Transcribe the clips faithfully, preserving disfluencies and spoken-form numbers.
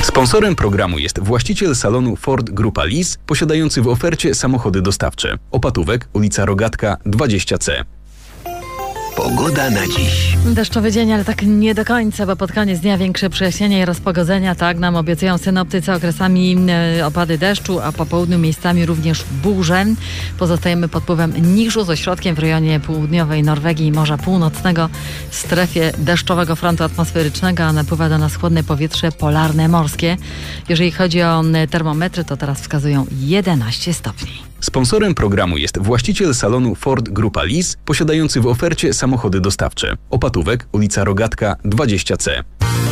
Sponsorem programu jest właściciel salonu Ford Grupa Lis, posiadający w ofercie samochody dostawcze. Opatówek, ulica Rogatka dwadzieścia C. Pogoda na dziś. Deszczowy dzień, ale tak nie do końca, bo pod koniec dnia większe przejaśnienia i rozpogodzenia. Tak nam obiecują synoptycy, okresami e, opady deszczu, a po południu miejscami również burze. Pozostajemy pod wpływem niżu z ośrodkiem w rejonie południowej Norwegii i Morza Północnego w strefie deszczowego frontu atmosferycznego, a napływa do nas chłodne powietrze polarne morskie. Jeżeli chodzi o termometry, to teraz wskazują jedenaście stopni. Sponsorem programu jest właściciel salonu Ford Grupa Lis, posiadający w ofercie samochody dostawcze. Opatówek, ulica Rogatka dwadzieścia C.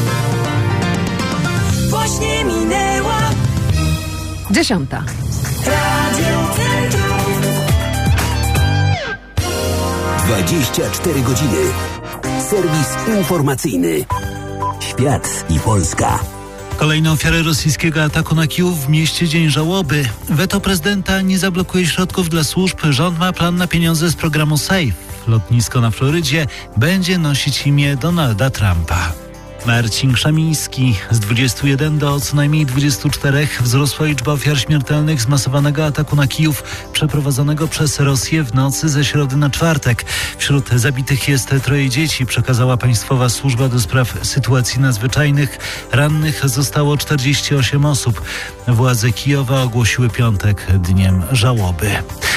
Właśnie minęła Dziesiąta. Radio Centrum. dwadzieścia cztery godziny. Serwis informacyjny. Świat i Polska. Kolejne ofiary rosyjskiego ataku na Kijów w mieście dzień żałoby. Weto prezydenta nie zablokuje środków dla służb. Rząd ma plan na pieniądze z programu SAFE. Lotnisko na Florydzie będzie nosić imię Donalda Trumpa. Marcin Krzemiński. Z dwudziestu jeden do co najmniej dwudziestu czterech wzrosła liczba ofiar śmiertelnych zmasowanego ataku na Kijów przeprowadzonego przez Rosję w nocy ze środy na czwartek. Wśród zabitych jest troje dzieci, przekazała Państwowa Służba do Spraw Sytuacji Nadzwyczajnych. Rannych zostało czterdzieści osiem osób. Władze Kijowa ogłosiły piątek dniem żałoby.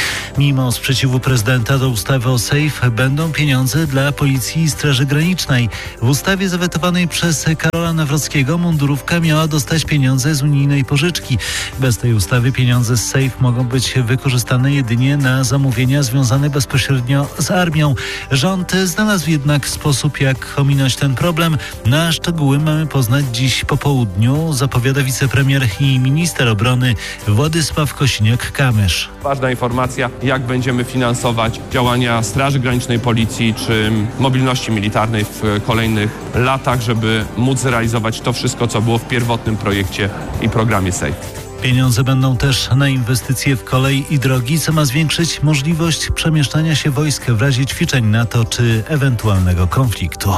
Mimo sprzeciwu prezydenta do ustawy o SAFE będą pieniądze dla Policji i Straży Granicznej. W ustawie zawetowanej przez Karola Nawrockiego mundurówka miała dostać pieniądze z unijnej pożyczki. Bez tej ustawy pieniądze z SAFE mogą być wykorzystane jedynie na zamówienia związane bezpośrednio z armią. Rząd znalazł jednak sposób, jak ominąć ten problem. Na szczegóły mamy poznać dziś po południu, zapowiada wicepremier i minister obrony Władysław Kosiniak-Kamysz. Ważna informacja, jak będziemy finansować działania Straży Granicznej, Policji czy mobilności militarnej w kolejnych latach, żeby móc zrealizować to wszystko, co było w pierwotnym projekcie i programie SAFE. Pieniądze będą też na inwestycje w kolej i drogi, co ma zwiększyć możliwość przemieszczania się wojsk w razie ćwiczeń NATO czy ewentualnego konfliktu.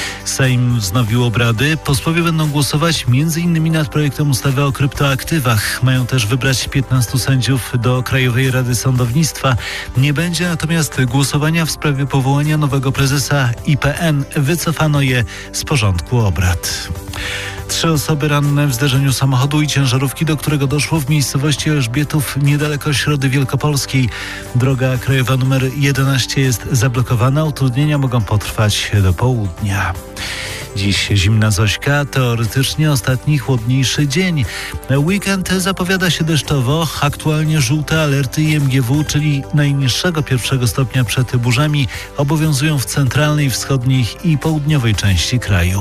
Sejm wznowił obrady. Posłowie będą głosować między innymi nad projektem ustawy o kryptoaktywach. Mają też wybrać piętnastu sędziów do Krajowej Rady Sądownictwa. Nie będzie natomiast głosowania w sprawie powołania nowego prezesa I P N. Wycofano je z porządku obrad. Trzy osoby ranne w zderzeniu samochodu i ciężarówki, do którego doszło w miejscowości Elżbietów niedaleko Środy Wielkopolskiej. Droga krajowa nr jedenaście jest zablokowana. Utrudnienia mogą potrwać do południa. Dziś zimna Zośka, teoretycznie ostatni chłodniejszy dzień. Weekend zapowiada się deszczowo, aktualnie żółte alerty I M G W, czyli najniższego pierwszego stopnia przed burzami, obowiązują w centralnej, wschodniej i południowej części kraju.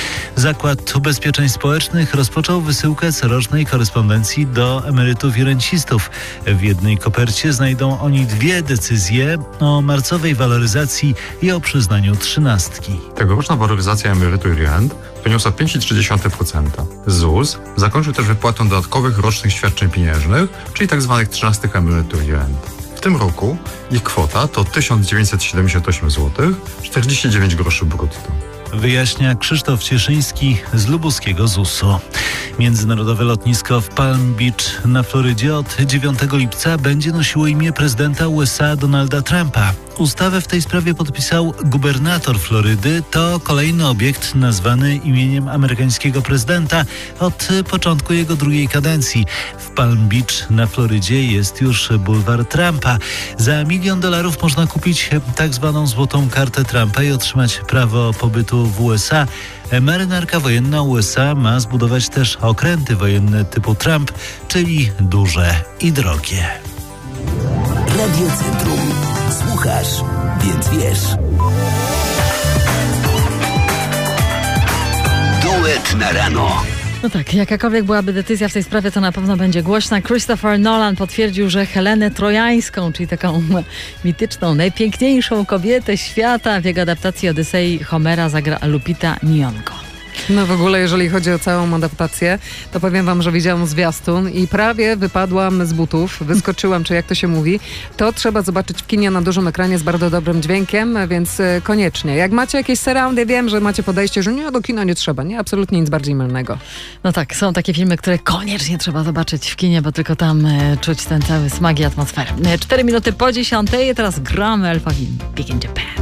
Zakład Ubezpieczeń Społecznych rozpoczął wysyłkę corocznej korespondencji do emerytów i rencistów. W jednej kopercie znajdą oni dwie decyzje o marcowej waloryzacji i o przyznaniu trzynastki. Tegoroczna waloryzacja emerytur i rent wyniosła pięć przecinek trzy procent. ZUS zakończył też wypłatę dodatkowych rocznych świadczeń pieniężnych, czyli tzw. trzynastych emerytur i rent. W tym roku ich kwota to tysiąc dziewięćset siedemdziesiąt osiem złotych czterdzieści dziewięć groszy brutto. Wyjaśnia Krzysztof Cieszyński z lubuskiego zusu. Międzynarodowe lotnisko w Palm Beach na Florydzie od dziewiątego lipca będzie nosiło imię prezydenta U S A Donalda Trumpa. Ustawę w tej sprawie podpisał gubernator Florydy. To kolejny obiekt nazwany imieniem amerykańskiego prezydenta od początku jego drugiej kadencji. W Palm Beach na Florydzie jest już bulwar Trumpa. Za milion dolarów można kupić tak zwaną złotą kartę Trumpa i otrzymać prawo pobytu w U S A. Marynarka wojenna U S A ma zbudować też okręty wojenne typu Trump, czyli duże i drogie. Radio Centrum. Słuchasz, więc wiesz. Duet na rano. No tak, jakakolwiek byłaby decyzja w tej sprawie, to na pewno będzie głośna. Christopher Nolan potwierdził, że Helenę Trojańską, czyli taką mityczną, najpiękniejszą kobietę świata, w jego adaptacji Odysei Homera zagra Lupita Nyong'o. No w ogóle, jeżeli chodzi o całą adaptację, to powiem wam, że widziałam zwiastun i prawie wypadłam z butów, wyskoczyłam, czy jak to się mówi. To trzeba zobaczyć w kinie na dużym ekranie z bardzo dobrym dźwiękiem, więc koniecznie. Jak macie jakieś surroundy, wiem, że macie podejście, że nie, do kina nie trzeba, nie? Absolutnie nic bardziej mylnego. No tak, są takie filmy, które koniecznie trzeba zobaczyć w kinie, bo tylko tam e, czuć ten cały smak i atmosferę. E, Cztery minuty po dziesiątej, teraz gramy Alpha in Big in Japan.